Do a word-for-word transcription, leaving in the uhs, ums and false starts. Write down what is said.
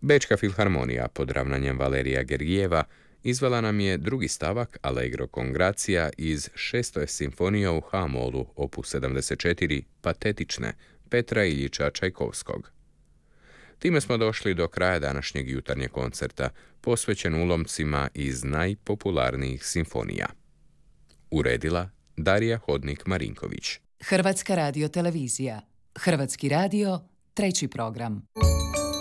Bečka filharmonija pod ravnanjem Valerija Gergijeva izvela nam je drugi stavak Allegro con Grazia iz šeste simfonije u H-molu opus sedamdeset četiri Patetične Petra Iljiča Čajkovskog. Time smo došli do kraja današnjeg jutarnjeg koncerta, posvećen ulomcima iz najpopularnijih simfonija. Uredila Darija Hodnik-Marinković. Hrvatska radiotelevizija. Hrvatski radio, treći program.